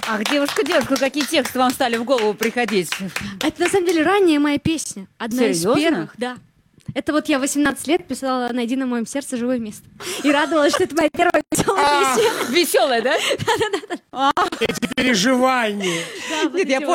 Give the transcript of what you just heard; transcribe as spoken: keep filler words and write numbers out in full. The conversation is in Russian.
Ах, девушка, девушка, какие тексты вам стали в голову приходить? Это на самом деле ранняя моя песня. Одна Серьезно? из первых, да. Это вот я восемнадцать лет писала «Найди на моем сердце живое место». И радовалась, что это моя первая веселая песня. Веселая, да? Эти переживания. Нет, я